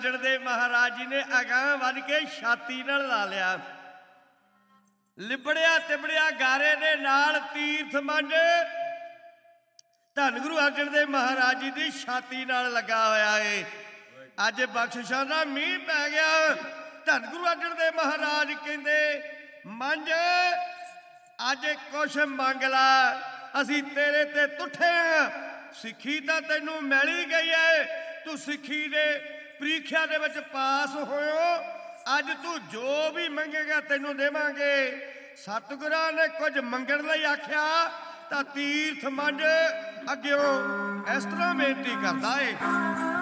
ਦੇ ਮਹਾਰਾਜ ਜੀ ਨੇ ਅਗਾਂਹ ਵੱਧ ਕੇ ਛਾਤੀ ਨਾਲ ਲਾ ਲਿਆ। ਲਿਬੜਿਆ ਤਿਬੜਿਆ ਗਾਰੇ ਦੇ ਨਾਲ ਤੀਰਥ ਮੰਝ ਧੰਨ ਗੁਰੂ ਅਰਜਨ ਦੇਵ ਮਹਾਰਾਜ ਜੀ ਦੀ ਛਾਤੀ ਨਾਲ ਲੱਗਾ ਹੋਇਆ ਏ। ਅੱਜ ਬਖਸ਼ਿਸ਼ਾਂ ਦਾ ਮੀਂਹ ਪੈ ਗਿਆ। ਧੰਨ ਗੁਰੂ ਅਰਜਨ ਦੇਵ ਮਹਾਰਾਜ ਕਹਿੰਦੇ ਮੰਝ ਅੱਜ ਕੁਛ ਮੰਗ ਲਾ, ਅਸੀਂ ਤੇਰੇ ਤੇ ਤੁੱਠੇ ਆ। ਸਿੱਖੀ ਤਾਂ ਤੈਨੂੰ ਮਿਲ ਹੀ ਗਈ ਏ, ਤੂੰ ਸਿੱਖੀ ਦੇ ਪ੍ਰੀਖਿਆ ਦੇ ਵਿੱਚ ਪਾਸ ਹੋਇਓ। ਅੱਜ ਤੂੰ ਜੋ ਵੀ ਮੰਗੇਗਾ ਤੈਨੂੰ ਦੇਵਾਂਗੇ। ਸਤਿਗੁਰਾਂ ਨੇ ਕੁਝ ਮੰਗਣ ਲਈ ਆਖਿਆ ਤਾਂ ਤੀਰਥ ਮੰਝ ਅੱਗਿਓਂ ਇਸ ਤਰ੍ਹਾਂ ਬੇਨਤੀ ਕਰਦਾ ਏ।